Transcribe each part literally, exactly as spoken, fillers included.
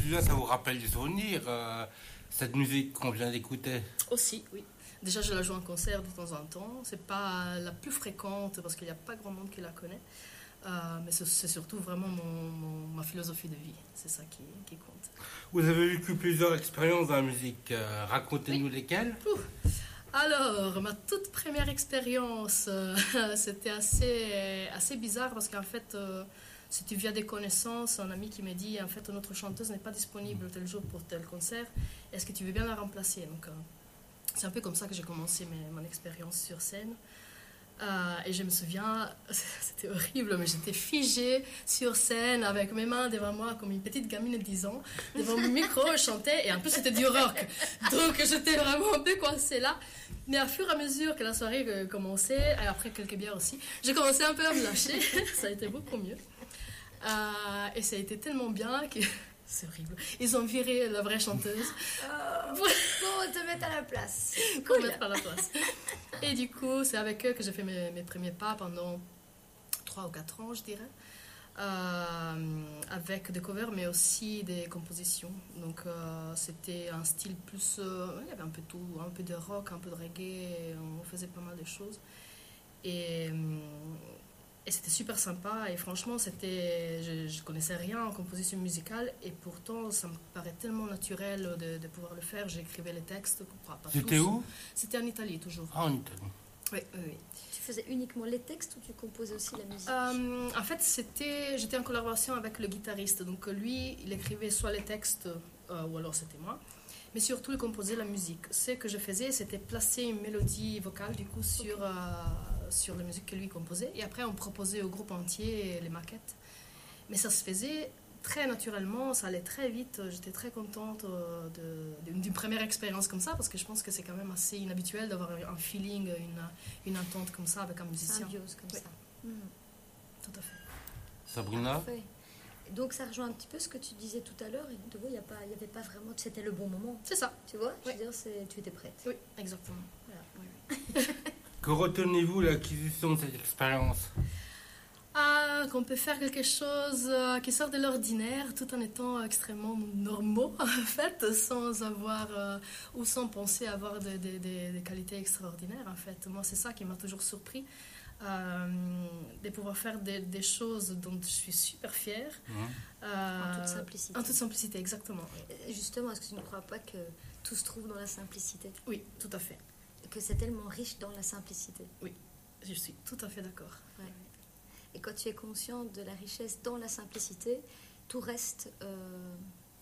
déjà, ça vous rappelle des souvenirs, euh, cette musique qu'on vient d'écouter? Aussi, oui. Déjà, je la joue en concert de temps en temps. C'est pas la plus fréquente parce qu'il n'y a pas grand monde qui la connaît. Euh, mais c'est, c'est surtout vraiment mon, mon- ma philosophie de vie. C'est ça qui, qui compte. Vous avez vécu plusieurs expériences dans la musique. Euh, racontez-nous lesquelles. Alors, ma toute première expérience, euh, c'était assez, assez bizarre parce qu'en fait, euh, c'était via des connaissances, un ami qui m'a dit, en fait, notre chanteuse n'est pas disponible tel jour pour tel concert. Est-ce que tu veux bien la remplacer? Donc, euh, c'est un peu comme ça que j'ai commencé mes- mon expérience sur scène. Euh, et je me souviens, c'était horrible, mais j'étais figée sur scène avec mes mains devant moi comme une petite gamine de dix ans. Devant mon micro, je chantais et en plus c'était du rock. Donc j'étais vraiment un peu coincée là. Mais à fur et à mesure que la soirée euh, commençait, et après quelques bières aussi, j'ai commencé un peu à me lâcher. Ça a été beaucoup mieux. Euh, et ça a été tellement bien que... C'est horrible. Ils ont viré la vraie chanteuse. Oh, pour te mettre à la place. Pour mettre à la place. Et du coup, c'est avec eux que j'ai fait mes, mes premiers pas pendant trois ou quatre ans, je dirais. Euh, avec des covers, mais aussi des compositions. Donc, euh, c'était un style plus... euh, il y avait un peu tout, un peu de rock, un peu de reggae. On faisait pas mal de choses. Et... euh, Et c'était super sympa et franchement, c'était, je ne connaissais rien en composition musicale et pourtant, ça me paraît tellement naturel de, de pouvoir le faire. J'écrivais les textes. Pas, pas C'était tous. où? C'était en Italie, toujours. Ah, en Italie. Oui, oui, oui. Tu faisais uniquement les textes ou tu composais aussi la musique? Euh, en fait, c'était, j'étais en collaboration avec le guitariste. Donc lui, il écrivait soit les textes euh, ou alors c'était moi. Mais surtout, il composait la musique. Ce que je faisais, c'était placer une mélodie vocale du coup sur, okay. euh, sur la musique que lui composait. Et après, on proposait au groupe entier les maquettes. Mais ça se faisait très naturellement, ça allait très vite. J'étais très contente euh, de, d'une, d'une première expérience comme ça, parce que je pense que c'est quand même assez inhabituel d'avoir un feeling, une, une entente comme ça avec un musicien. Symbiose comme oui. ça. Mmh. Tout à fait. Sabrina? Parfait. Donc ça rejoint un petit peu ce que tu disais tout à l'heure. Et de vous, il n'y avait pas vraiment... C'était le bon moment. C'est ça. Tu vois, je oui. veux dire, c'est, tu étais prête. Oui, exactement. Voilà. Oui, oui. Que retenez-vous de l'acquisition de cette expérience? Ah, qu'on peut faire quelque chose euh, qui sort de l'ordinaire tout en étant extrêmement normaux, en fait, sans avoir euh, ou sans penser avoir des de, de, de qualités extraordinaires, en fait. Moi, c'est ça qui m'a toujours surpris, euh, de pouvoir faire des, des choses dont je suis super fière. Mmh. Euh, en toute simplicité. En toute simplicité, exactement. Justement, est-ce que tu ne crois pas que tout se trouve dans la simplicité? Oui, tout à fait. Que c'est tellement riche dans la simplicité? Oui, je suis tout à fait d'accord. Ouais. Et quand tu es conscient de la richesse dans la simplicité, tout reste... Euh,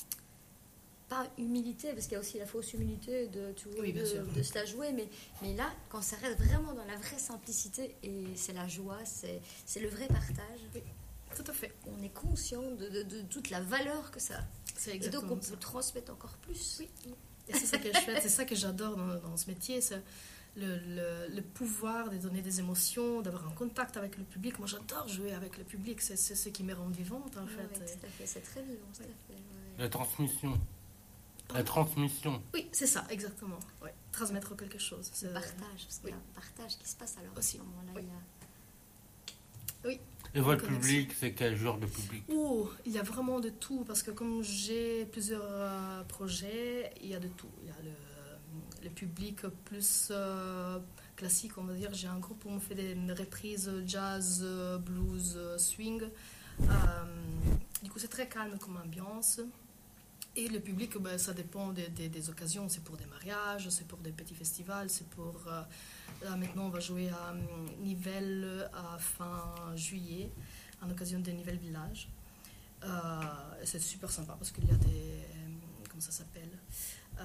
pas humilité, parce qu'il y a aussi la fausse humilité de, tu vois, oui, bien de, sûr. de se la jouer, mais, mais là, quand ça reste vraiment dans la vraie simplicité, et c'est la joie, c'est, c'est le vrai partage, oui, tout à fait. On est conscient de, de, de toute la valeur que ça a. C'est Et exactement donc on ça. peut transmettre encore plus. Oui, et c'est ça que je fais, c'est ça que j'adore dans, dans ce métier, c'est le, le, le pouvoir de donner des émotions, d'avoir un contact avec le public. Moi, j'adore jouer avec le public, c'est, c'est ce qui me rend vivante, en Oui, fait. oui, tout à fait, c'est très vivant, tout à fait. Ouais. La transmission. La transmission. Oui, c'est ça, exactement. Ouais. Transmettre quelque chose. C'est le partage, parce qu'il oui. y a un partage qui se passe alors aussi. À ce moment-là. Oui. Il y a... oui. Et votre public, c'est quel genre de public? Oh, il y a vraiment de tout, parce que comme j'ai plusieurs euh, projets, il y a de tout. Il y a le, le public plus euh, classique, on va dire. J'ai un groupe où on fait des reprises jazz, blues, swing. Euh, du coup, c'est très calme comme ambiance. Et le public, ben, ça dépend des, des, des occasions. C'est pour des mariages, c'est pour des petits festivals, c'est pour... Euh, là, maintenant, on va jouer à Nivelles à fin juillet, en occasion des Nivelles Village. Euh, c'est super sympa parce qu'il y a des... Comment ça s'appelle euh,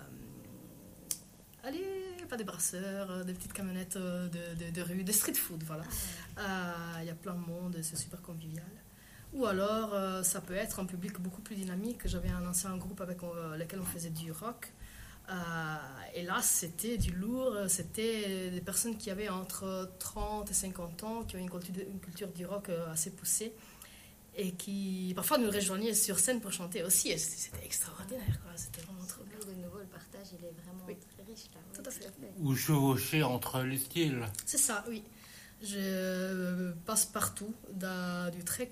Allez, pas des brasseurs, des petites camionnettes de, de, de rue, des street food, voilà. Euh, il y a plein de monde, c'est super convivial. Ou alors, euh, ça peut être un public beaucoup plus dynamique. J'avais un ancien groupe avec euh, lequel on faisait du rock. Euh, et là, c'était du lourd. C'était des personnes qui avaient entre trente et cinquante ans, qui ont une culture, une culture du rock assez poussée. Et qui, parfois, nous rejoignaient sur scène pour chanter aussi. Et c'était extraordinaire, quoi. C'était vraiment trop bien. De nouveau, le partage, il est vraiment oui. très riche, là. Oui, tout à fait. fait. Ou chevaucher entre les styles. C'est ça, oui. Je passe partout, du très